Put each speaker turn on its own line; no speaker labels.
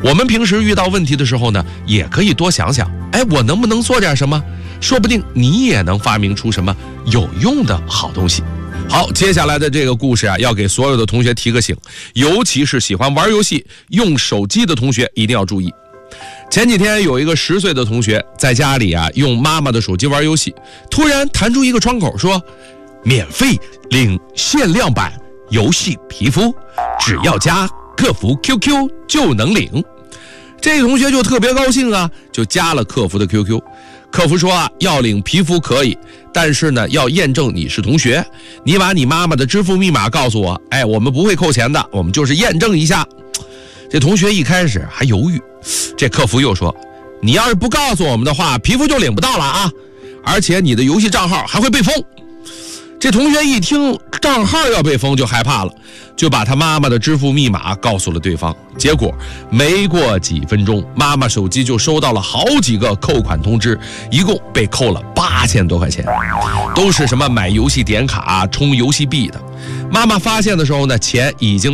我们平时遇到问题的时候呢，也可以多想想，我能不能做点什么？说不定你也能发明出什么有用的好东西。好，接下来的这个故事啊，要给所有的同学提个醒，尤其是喜欢玩游戏、用手机的同学一定要注意。前几天有一个10岁的同学在家里啊，用妈妈的手机玩游戏，突然弹出一个窗口说，免费领限量版游戏皮肤，只要加客服 QQ 就能领。这个同学就特别高兴啊，就加了客服的 QQ。客服说啊，要领皮肤可以，但是呢，要验证你是同学，你把你妈妈的支付密码告诉我，我们不会扣钱的，我们就是验证一下。这同学一开始还犹豫，这客服又说，你要是不告诉我们的话，皮肤就领不到了啊，而且你的游戏账号还会被封。这同学一听账号要被封就害怕了，就把他妈妈的支付密码告诉了对方。结果没过几分钟，妈妈手机就收到了好几个扣款通知，一共被扣了8000多块钱，都是什么买游戏点卡、充游戏币的。妈妈发现的时候呢，钱已经